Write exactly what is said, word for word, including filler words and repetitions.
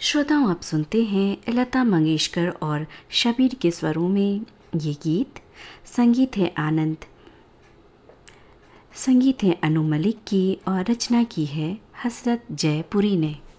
श्रोताओं, आप सुनते हैं लता मंगेशकर और शबीर के स्वरों में ये गीत। संगीत है आनंद, संगीत है अनु मलिक की और रचना की है हसरत जयपुरी ने।